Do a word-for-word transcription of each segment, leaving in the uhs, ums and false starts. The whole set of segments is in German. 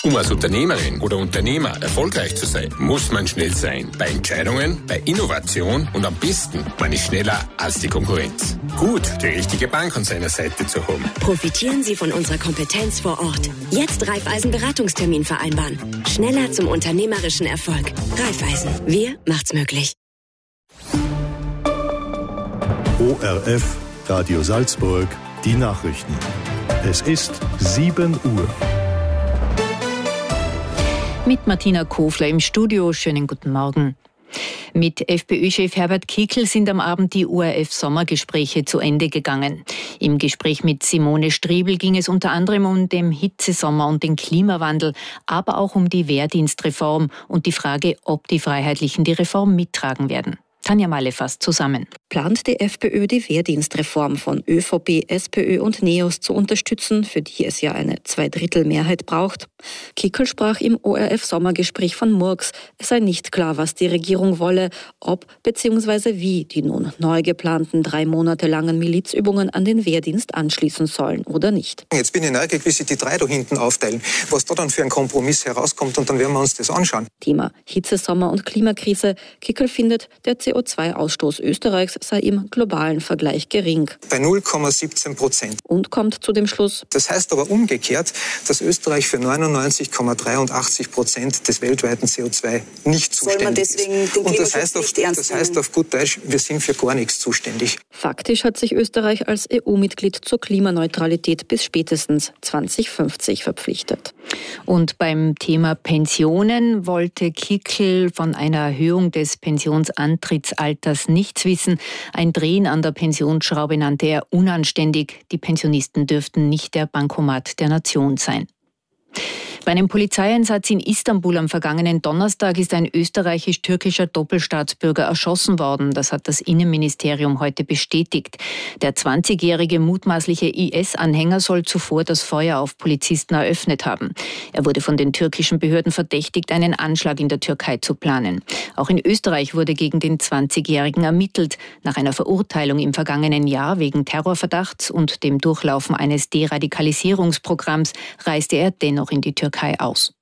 Um als Unternehmerin oder Unternehmer erfolgreich zu sein, muss man schnell sein. Bei Entscheidungen, bei Innovation und am besten, man ist schneller als die Konkurrenz. Gut, die richtige Bank an seiner Seite zu haben. Profitieren Sie von unserer Kompetenz vor Ort. Jetzt Raiffeisen Beratungstermin vereinbaren. Schneller zum unternehmerischen Erfolg. Raiffeisen, wir macht's möglich. O R F, Radio Salzburg, die Nachrichten. Es ist sieben Uhr. Mit Martina Kofler im Studio. Schönen guten Morgen. Mit FPÖ-Chef Herbert Kickl sind am Abend die O R F-Sommergespräche zu Ende gegangen. Im Gespräch mit Simone Striebel ging es unter anderem um den Hitzesommer und den Klimawandel, aber auch um die Wehrdienstreform und die Frage, ob die Freiheitlichen die Reform mittragen werden. Tanja Malle fasst zusammen. Plant die FPÖ, die Wehrdienstreform von ÖVP, SPÖ und NEOS zu unterstützen, für die es ja eine Zweidrittelmehrheit braucht? Kickl sprach im O R F-Sommergespräch von Murks. Es sei nicht klar, was die Regierung wolle, ob bzw. wie die nun neu geplanten drei Monate langen Milizübungen an den Wehrdienst anschließen sollen oder nicht. Jetzt bin ich neugierig, wie sich die drei da hinten aufteilen, was da dann für ein Kompromiss herauskommt, und dann werden wir uns das anschauen. Thema Hitzesommer und Klimakrise. Kickl findet, der C O zwei Ausstoß Österreichs sei im globalen Vergleich gering. Bei null Komma siebzehn Prozent. Und kommt zu dem Schluss. Das heißt aber umgekehrt, dass Österreich für neunundneunzig Komma dreiundachtzig Prozent des weltweiten C O zwei nicht zuständig ist. Und das heißt, auf, das heißt auf gut Deutsch, wir sind für gar nichts zuständig. Faktisch hat sich Österreich als E U-Mitglied zur Klimaneutralität bis spätestens zwanzig fünfzig verpflichtet. Und beim Thema Pensionen wollte Kickl von einer Erhöhung des Pensionsantrittsalters nichts wissen. Ein Drehen an der Pensionsschraube nannte er unanständig. Die Pensionisten dürften nicht der Bankomat der Nation sein. Bei einem Polizeieinsatz in Istanbul am vergangenen Donnerstag ist ein österreichisch-türkischer Doppelstaatsbürger erschossen worden. Das hat das Innenministerium heute bestätigt. Der zwanzigjährige mutmaßliche I S-Anhänger soll zuvor das Feuer auf Polizisten eröffnet haben. Er wurde von den türkischen Behörden verdächtigt, einen Anschlag in der Türkei zu planen. Auch in Österreich wurde gegen den zwanzigjährigen ermittelt. Nach einer Verurteilung im vergangenen Jahr wegen Terrorverdachts und dem Durchlaufen eines Deradikalisierungsprogramms reiste er dennoch in die Türkei aus.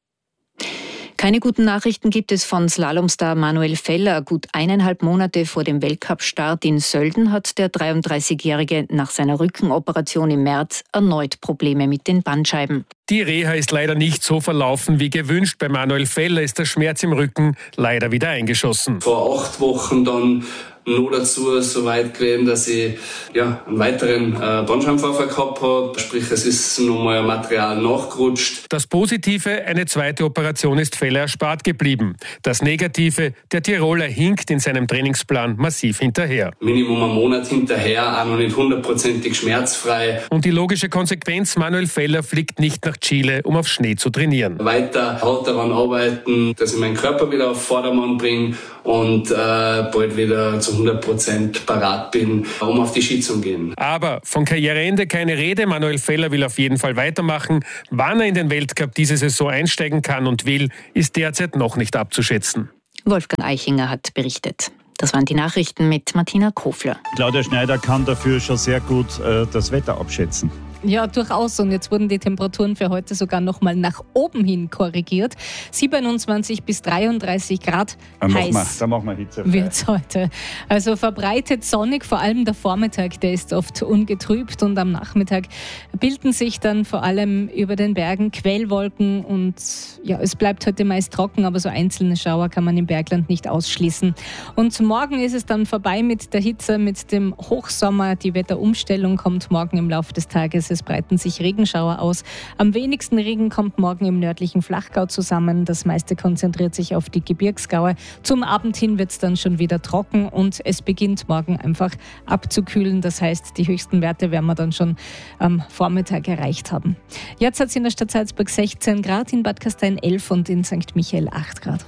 Keine guten Nachrichten gibt es von Slalomstar Manuel Feller. Gut eineinhalb Monate vor dem Weltcup-Start in Sölden hat der dreiunddreißigjährige nach seiner Rückenoperation im März erneut Probleme mit den Bandscheiben. Die Reha ist leider nicht so verlaufen wie gewünscht. Bei Manuel Feller ist der Schmerz im Rücken leider wieder eingeschossen. Vor acht Wochen dann noch dazu so weit gewesen, dass ich ja, einen weiteren äh, Bandscheibenvorfall gehabt habe. Sprich, es ist nochmal Material nachgerutscht. Das Positive, eine zweite Operation ist Feller erspart geblieben. Das Negative, der Tiroler hinkt in seinem Trainingsplan massiv hinterher. Minimum einen Monat hinterher, auch noch nicht hundertprozentig schmerzfrei. Und die logische Konsequenz, Manuel Feller fliegt nicht nach Chile, um auf Schnee zu trainieren. Weiter hart daran arbeiten, dass ich meinen Körper wieder auf Vordermann bringe und äh, bald wieder zu hundert Prozent parat bin, um auf die Ski zu gehen. Aber von Karriereende keine Rede. Manuel Feller will auf jeden Fall weitermachen. Wann er in den Weltcup diese Saison einsteigen kann und will, ist derzeit noch nicht abzuschätzen. Wolfgang Eichinger hat berichtet. Das waren die Nachrichten mit Martina Kofler. Claudia Schneider kann dafür schon sehr gut äh, das Wetter abschätzen. Ja, durchaus. Und jetzt wurden die Temperaturen für heute sogar noch mal nach oben hin korrigiert. siebenundzwanzig bis dreiunddreißig Grad dann heiß machen wir, dann machen wir Hitze. Wird's heute. Also verbreitet sonnig, vor allem der Vormittag, der ist oft ungetrübt. Und am Nachmittag bilden sich dann vor allem über den Bergen Quellwolken. Und ja, es bleibt heute meist trocken, aber so einzelne Schauer kann man im Bergland nicht ausschließen. Und morgen ist es dann vorbei mit der Hitze, mit dem Hochsommer. Die Wetterumstellung kommt morgen im Laufe des Tages. Es breiten sich Regenschauer aus. Am wenigsten Regen kommt morgen im nördlichen Flachgau zusammen. Das meiste konzentriert sich auf die Gebirgsgaue. Zum Abend hin wird es dann schon wieder trocken und es beginnt morgen einfach abzukühlen. Das heißt, die höchsten Werte werden wir dann schon am Vormittag erreicht haben. Jetzt hat es in der Stadt Salzburg sechzehn Grad, in Bad Gastein elf und in Sankt Michael acht Grad.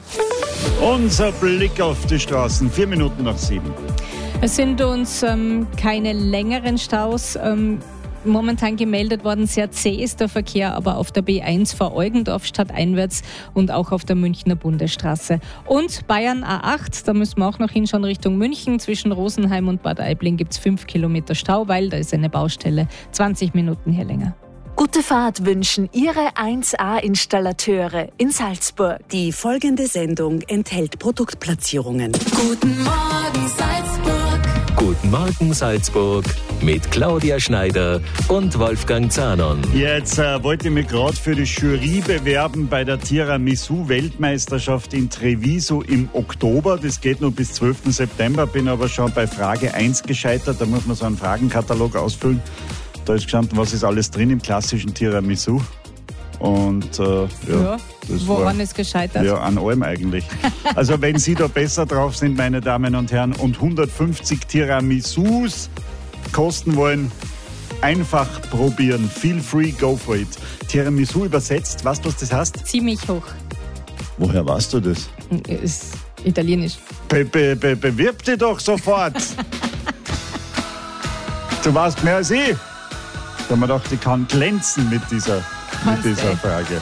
Unser Blick auf die Straßen, vier Minuten nach sieben. Es sind uns ähm, keine längeren Staus ähm, momentan gemeldet worden. Sehr zäh ist der Verkehr, aber auf der B eins vor Eugendorf stadteinwärts und auch auf der Münchner Bundesstraße. Und Bayern A acht, da müssen wir auch noch hinschauen, Richtung München. Zwischen Rosenheim und Bad Aibling gibt es fünf Kilometer Stau, weil da ist eine Baustelle. zwanzig Minuten hier länger. Gute Fahrt wünschen Ihre eins A-Installateure in Salzburg. Die folgende Sendung enthält Produktplatzierungen. Guten Morgen Salzburg. Guten Morgen Salzburg mit Claudia Schneider und Wolfgang Zahnon. Jetzt äh, wollte ich mich gerade für die Jury bewerben bei der Tiramisu-Weltmeisterschaft in Treviso im Oktober. Das geht nur bis zwölften September, bin aber schon bei Frage eins gescheitert. Da muss man so einen Fragenkatalog ausfüllen. Da ist gestanden, was ist alles drin im klassischen Tiramisu. Und äh, ja, ja, das woran war, ist gescheitert? Ja, an allem eigentlich. Also wenn Sie da besser drauf sind, meine Damen und Herren, und hundertfünfzig Tiramisus kosten wollen, einfach probieren. Feel free, go for it. Tiramisu übersetzt, weißt du, was das heißt? Ziemlich hoch. Woher weißt du das? Ist italienisch. Be be be bewirb dich doch sofort. Du weißt mehr als ich. Da haben wir gedacht, ich kann glänzen mit dieser, mit dieser Frage.